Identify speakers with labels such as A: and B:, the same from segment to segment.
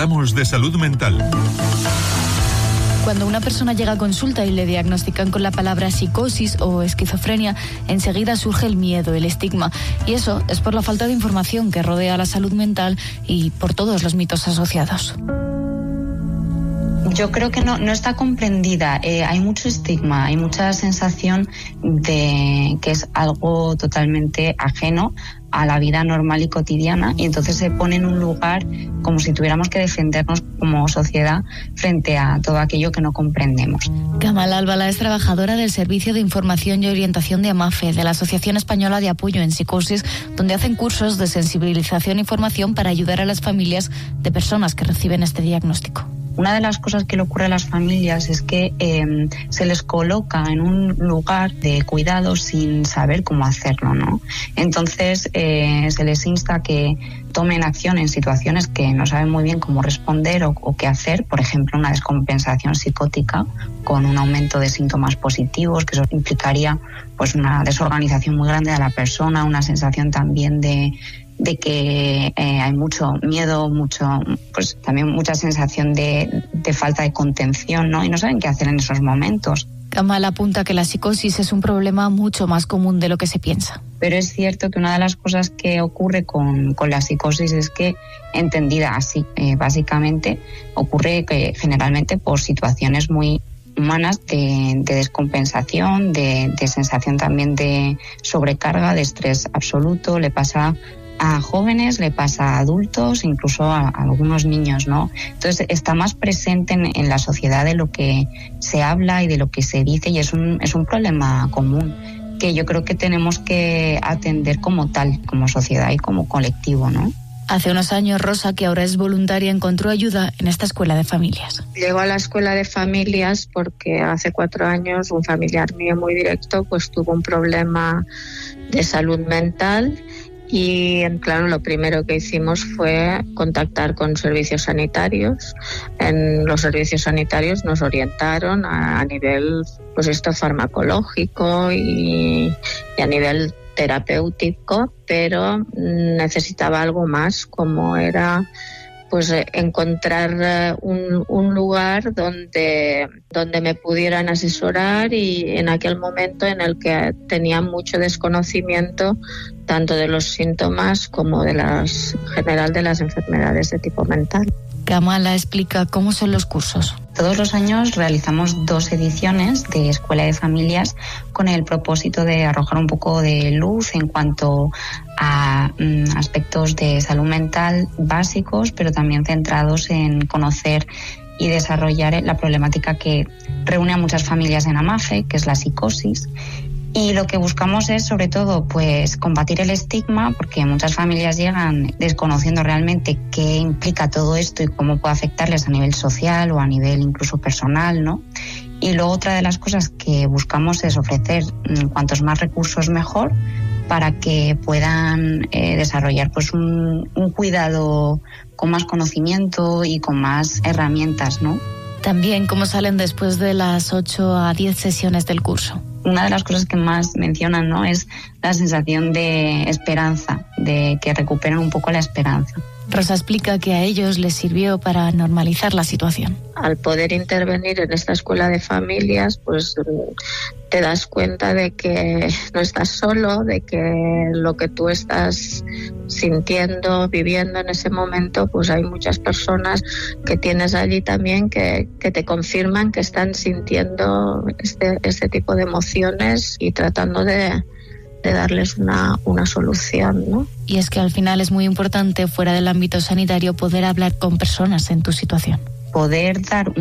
A: hablamos de salud mental.
B: Cuando una persona llega a consulta y le diagnostican con la palabra psicosis o esquizofrenia, enseguida surge el miedo, el estigma. Y eso es por la falta de información que rodea la salud mental y por todos los mitos asociados.
C: Yo creo que no está comprendida. Hay mucho estigma, hay mucha sensación de que es algo totalmente ajeno a la vida normal y cotidiana, y entonces se pone en un lugar como si tuviéramos que defendernos como sociedad frente a todo aquello que no comprendemos.
B: Kamal Albala es trabajadora del Servicio de Información y Orientación de AMAFE, de la Asociación Española de Apoyo en Psicosis, donde hacen cursos de sensibilización y formación para ayudar a las familias de personas que reciben este diagnóstico.
C: Una de las cosas que le ocurre a las familias es que se les coloca en un lugar de cuidado sin saber cómo hacerlo, ¿no? Entonces se les insta a que tomen acción en situaciones que no saben muy bien cómo responder o qué hacer. Por ejemplo, una descompensación psicótica con un aumento de síntomas positivos, que eso implicaría pues una desorganización muy grande de la persona, una sensación también de que hay mucho miedo, pues también mucha sensación de falta de contención, ¿no? Y no saben qué hacer en esos momentos.
B: Kamal apunta que la psicosis es un problema mucho más común de lo que se piensa.
C: Pero es cierto que una de las cosas que ocurre con la psicosis es que, entendida así, básicamente, ocurre que generalmente por situaciones muy humanas de descompensación, de sensación también de sobrecarga, de estrés absoluto. Le pasa a jóvenes, le pasa a adultos, incluso a algunos niños, ¿no? Entonces está más presente en la sociedad de lo que se habla y de lo que se dice, y es un problema común que yo creo que tenemos que atender como tal, como sociedad y como colectivo, ¿no?
B: Hace unos años, Rosa, que ahora es voluntaria, encontró ayuda en esta escuela de familias.
D: Llegó a la escuela de familias porque hace 4 años un familiar mío muy directo pues tuvo un problema de salud mental. Y claro, lo primero que hicimos fue contactar con servicios sanitarios. En los servicios sanitarios nos orientaron a nivel pues esto farmacológico y a nivel terapéutico, pero necesitaba algo más, como era pues encontrar un lugar donde me pudieran asesorar, y en aquel momento en el que tenía mucho desconocimiento tanto de los síntomas como de general de las enfermedades de tipo mental.
B: Kamala explica cómo son los cursos.
C: Todos los años realizamos 2 ediciones de Escuela de Familias con el propósito de arrojar un poco de luz en cuanto a aspectos de salud mental básicos, pero también centrados en conocer y desarrollar la problemática que reúne a muchas familias en AMAFE, que es la psicosis. Y lo que buscamos es, sobre todo, pues combatir el estigma, porque muchas familias llegan desconociendo realmente qué implica todo esto y cómo puede afectarles a nivel social o a nivel incluso personal, ¿no? Y luego otra de las cosas que buscamos es ofrecer cuantos más recursos mejor para que puedan desarrollar pues un cuidado con más conocimiento y con más herramientas, ¿no?
B: También cómo salen después de las 8 a 10 sesiones del curso.
C: Una de las cosas que más mencionan, ¿no?, es la sensación de esperanza, de que recuperan un poco la esperanza.
B: Rosa explica que a ellos les sirvió para normalizar la situación.
D: Al poder intervenir en esta escuela de familias, pues te das cuenta de que no estás solo, de que lo que tú estás sintiendo, viviendo en ese momento, pues hay muchas personas que tienes allí también que te confirman que están sintiendo este tipo de emociones y tratando de darles una solución, ¿no?
B: Y es que al final es muy importante, fuera del ámbito sanitario, poder hablar con personas en tu situación.
C: Poder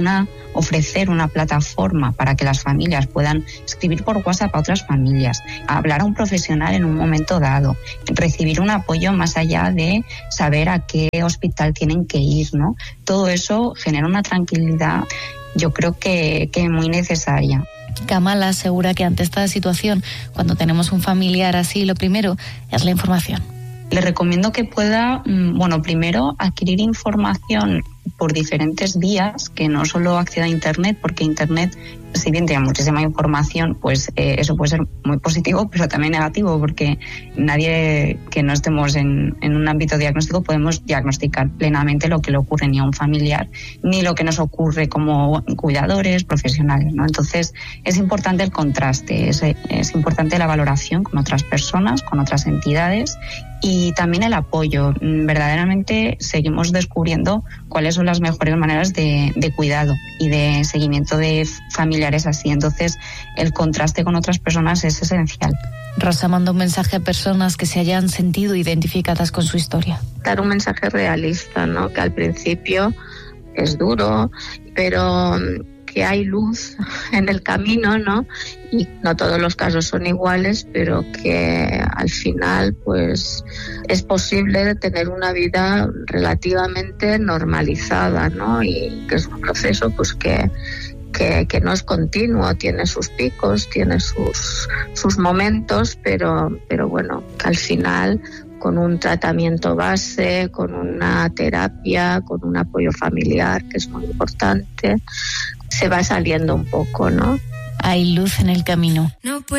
C: ofrecer una plataforma para que las familias puedan escribir por WhatsApp a otras familias, hablar a un profesional en un momento dado, recibir un apoyo más allá de saber a qué hospital tienen que ir, ¿no? Todo eso genera una tranquilidad, yo creo que muy necesaria.
B: Kamala asegura que ante esta situación, cuando tenemos un familiar así, lo primero es la información.
C: Le recomiendo que pueda, primero adquirir información por diferentes vías, que no solo acceda a Internet, porque Internet, si bien tiene muchísima información, pues eso puede ser muy positivo, pero también negativo, porque nadie que no estemos en un ámbito diagnóstico podemos diagnosticar plenamente lo que le ocurre ni a un familiar, ni lo que nos ocurre como cuidadores, profesionales, ¿no? Entonces, es importante el contraste, es importante la valoración con otras personas, con otras entidades, y también el apoyo. Verdaderamente seguimos descubriendo cuáles son las mejores maneras de cuidado y de seguimiento de familiares así. Entonces, el contraste con otras personas es esencial.
B: Rosa manda un mensaje a personas que se hayan sentido identificadas con su historia.
D: Dar un mensaje realista, ¿no? Que al principio es duro, pero que hay luz en el camino, ¿no? Y no todos los casos son iguales, pero que al final pues es posible tener una vida relativamente normalizada, ¿no? Y que es un proceso pues que no es continuo, tiene sus picos, tiene sus momentos, pero bueno, que al final con un tratamiento base, con una terapia, con un apoyo familiar, que es muy importante, se va saliendo un poco, ¿no?
B: Hay luz en el camino.
A: No